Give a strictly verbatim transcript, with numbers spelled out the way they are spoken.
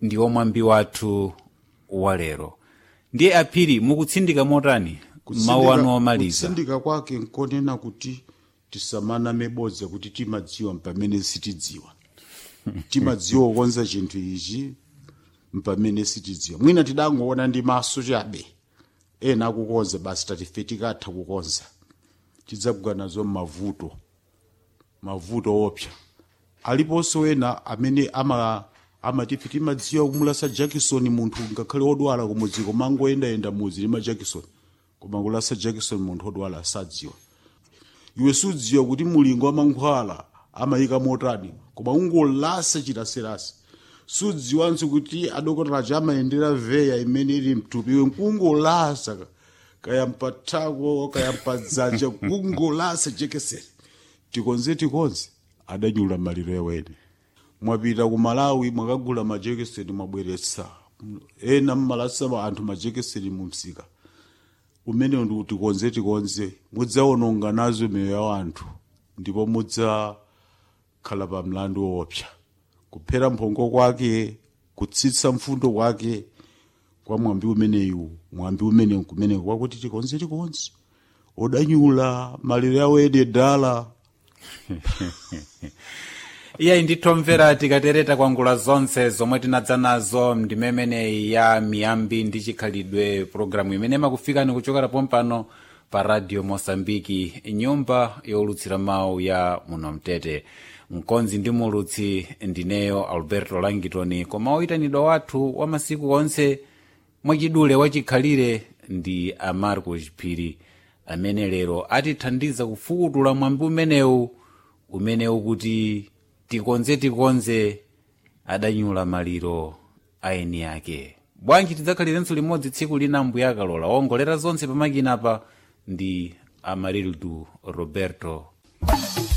ndiwo mwambi wathu walero. Ndiye aphiri mukutsindika motani mawu anu omaliza? Kutsindika kwake nkonena kuti tisamaname bodza kuti timadziwa mpamene sitidziwa. Timadziwa kukonza chinthu ichi mpamene sitidziwa. Mwina tidangoona ndi maso chabe ena akukonza basi tatife tikatha kukonza. Tidzagwa nazo mavuto mavuto opsa. Aliponso ena amene ama amatifi timadziwa kumulasa Jackson munthu ngakhale odwala kumudzi komangoyenda yenda mudzi lima Jackson koma kulasa Jackson munthu odwala sadziwa. Iwe sudziwa kuti mulingo wa mankhwala amayika motani koma ungolasa chitaserasi. Sudziwanso kuti adokotala chamayendera veya imene ili mtupi iwe kungolasa kaya mpatako kaya mpadzanja kungolasa Jackson. Tikonze tikonze adanyula maliro ewene. Mwapita ku Malawi mwakagula majekeseni mwabweretsa. Ena mmalasa anthu majekeseni mumsika. Umene ndi kuti konze tikonze mudzaononga nazo miyoyo ya anthu ndipo mudza khala pa mlandu woopsa. Kuphera mphongo kwake, kutsitsa mfundo kwake kwa mwambi umeneyu, mwambi umene kumene kwakuti tikonze tikonze. Odanyula maliro yawo ede dala. Iya inditomvera tikatereta kwangula zonse zomwe tinadza nazo ndimemene ya miyambi ndi chikhalidwe programu imene makufika ni kuchokera pompano pa Radio Mosambiki, nyumba yolutsira mawu ya muno Mtete. Mkonzi ndi mulutsi ndineyo Alberto Langitoni, koma oyitanidwa wathu wa masiku onse mwachidule wachikhalire ndi Amarco Phiri amene lero atithandiza kufukutula mwambi umenewu umenewu kuti tikonze tikonze adanyula maliro aeni yake. Bwanji tidzakhalirenso limodzi tsiku lina mbuya akalola. Wongolera zonse pamakina pa ndi Amarildo Roberto.